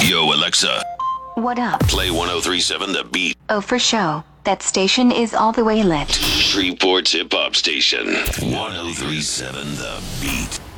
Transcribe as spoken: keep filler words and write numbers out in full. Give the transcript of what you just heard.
Yo, Alexa, What up? play one oh three point seven The Beat. Oh, for show. That station is all the way lit. Shreveport's hip hop station. one oh three point seven The Beat.